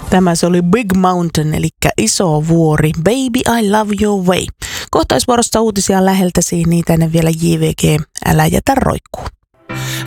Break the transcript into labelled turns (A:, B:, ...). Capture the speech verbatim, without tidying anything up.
A: Tämä se oli Big Mountain, eli iso vuori. Baby, I love your way. Kohtaisvuorossa uutisia läheltä, niitä ennen vielä J V G, älä jätä roikkuu.